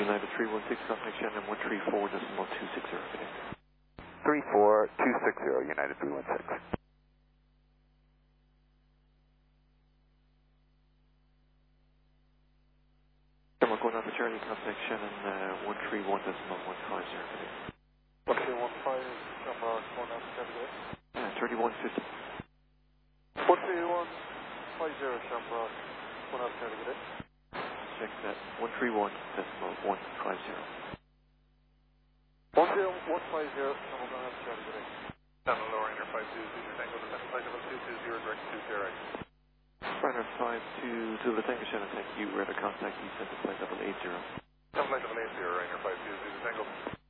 United 316, contact Shannon 134.260. 34260, United 316. We're going on to Charlie, contact Shannon 131.150. 1215, Shamrock, going on to Charlie. 3150. 13150, Shamrock, going on to Charlie. Check that, 131.150. 13150, Shamrock, going on to Charlie. Channel lowering your 520, Tango, the flight level 220, direct 20. Runner 52 to the Tango Shannon, thank you. We're at a contact, you sent the flight level 80. Flight level 80, Rainer 520, Tango.